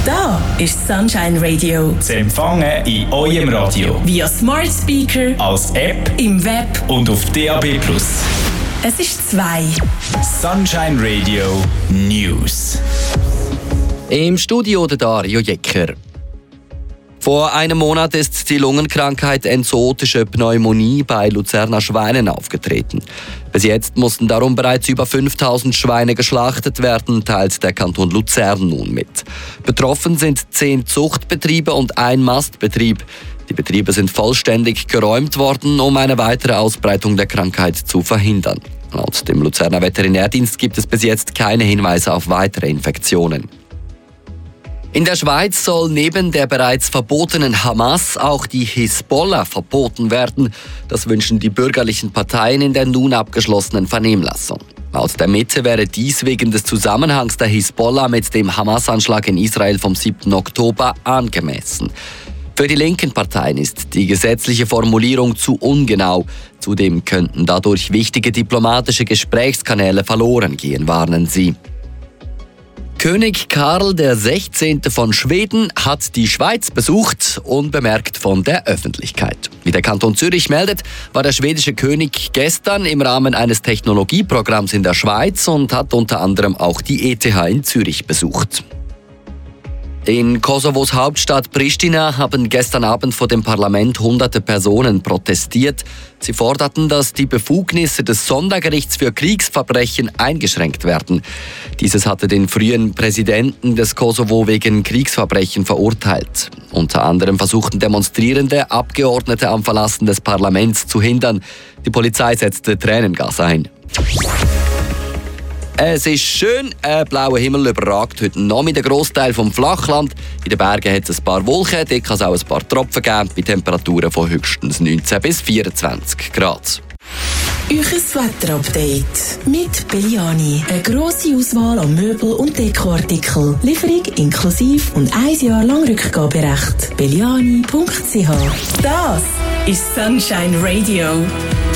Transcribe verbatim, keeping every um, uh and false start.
Da ist Sunshine Radio. Zu empfangen in eurem Radio. Via Smart Speaker, als App, im Web und auf D A B plus. Es ist zwei. Sunshine Radio News. Im Studio der Dario Jecker. Vor einem Monat ist die Lungenkrankheit enzootische Pneumonie bei Luzerner Schweinen aufgetreten. Bis jetzt mussten darum bereits über fünftausend Schweine geschlachtet werden, teilt der Kanton Luzern nun mit. Betroffen sind zehn Zuchtbetriebe und ein Mastbetrieb. Die Betriebe sind vollständig geräumt worden, um eine weitere Ausbreitung der Krankheit zu verhindern. Laut dem Luzerner Veterinärdienst gibt es bis jetzt keine Hinweise auf weitere Infektionen. In der Schweiz soll neben der bereits verbotenen Hamas auch die Hisbollah verboten werden. Das wünschen die bürgerlichen Parteien in der nun abgeschlossenen Vernehmlassung. Laut der Mitte wäre dies wegen des Zusammenhangs der Hisbollah mit dem Hamas-Anschlag in Israel vom siebten Oktober angemessen. Für die linken Parteien ist die gesetzliche Formulierung zu ungenau. Zudem könnten dadurch wichtige diplomatische Gesprächskanäle verloren gehen, warnen sie. König Karl der Sechzehnte von Schweden hat die Schweiz besucht, unbemerkt von der Öffentlichkeit. Wie der Kanton Zürich meldet, war der schwedische König gestern im Rahmen eines Technologieprogramms in der Schweiz und hat unter anderem auch die E T H in Zürich besucht. In Kosovos Hauptstadt Pristina haben gestern Abend vor dem Parlament hunderte Personen protestiert. Sie forderten, dass die Befugnisse des Sondergerichts für Kriegsverbrechen eingeschränkt werden. Dieses hatte den früheren Präsidenten des Kosovo wegen Kriegsverbrechen verurteilt. Unter anderem versuchten Demonstrierende, Abgeordnete am Verlassen des Parlaments zu hindern. Die Polizei setzte Tränengas ein. Es ist schön, ein blauer Himmel überragt heute Nachmittag den Grossteil vom Flachland. In den Bergen hat es ein paar Wolken, dort kann es auch ein paar Tropfen geben, bei Temperaturen von höchstens neunzehn bis vierundzwanzig Grad. Euches Wetterupdate mit Belliani. Eine grosse Auswahl an Möbel- und Dekoartikeln. Lieferung inklusive und ein Jahr lang Rückgaberecht. belliani punkt c h. Das ist Sunshine Radio.